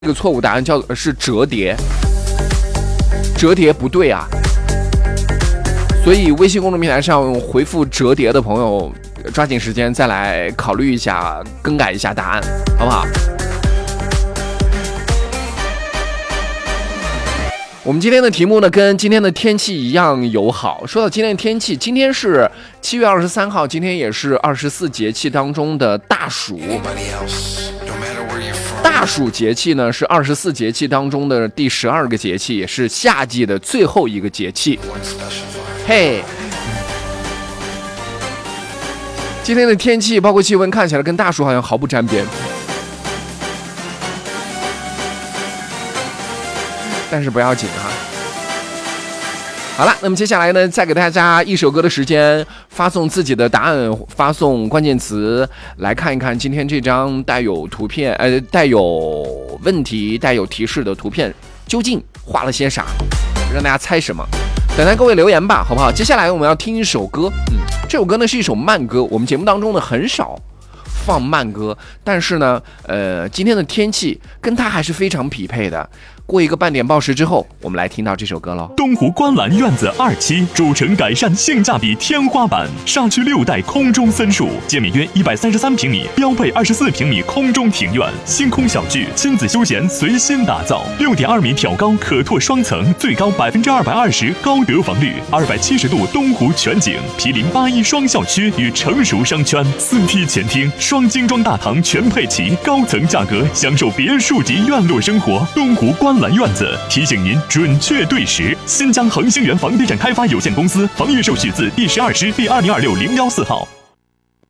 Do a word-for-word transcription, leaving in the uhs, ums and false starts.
这个错误答案叫是折叠，折叠不对啊。所以微信公众平台上回复折叠的朋友，抓紧时间再来考虑一下，更改一下答案，好不好？我们今天的题目呢，跟今天的天气一样友好。说到今天的天气，今天是七月二十三号，今天也是二十四节气当中的大暑。大暑节气呢是二十四节气当中的第十二个节气，也是夏季的最后一个节气。嘿，今天的天气包括气温看起来跟大暑好像毫不沾边，但是不要紧啊。好了，那么接下来呢，再给大家一首歌的时间，发送自己的答案，发送关键词，来看一看今天这张带有图片，呃，带有问题、带有提示的图片究竟画了些啥，让大家猜什么。等待各位留言吧，好不好？接下来我们要听一首歌，嗯，这首歌呢是一首慢歌，我们节目当中呢很少放慢歌，但是呢，呃，今天的天气跟它还是非常匹配的。过一个半点报时之后，我们来听到这首歌喽。 东湖观澜院子二期主城改善性价比天花板，沙区六代空中森树，建面约一百三十三平米，标配二十四平米空中庭院，星空小聚，亲子休闲随心打造。六点二米挑高可拓双层，最高百分之二百二十高得房率，二百七十度东湖全景，毗邻八一双校区与成熟商圈，四梯前厅，双精装大堂全配齐，高层价格，享受别墅级院落生活。东湖观澜院子提醒您准确对时。新疆恒星源房地产开发有限公司，房业手续字第十二师第二零二六零幺四号。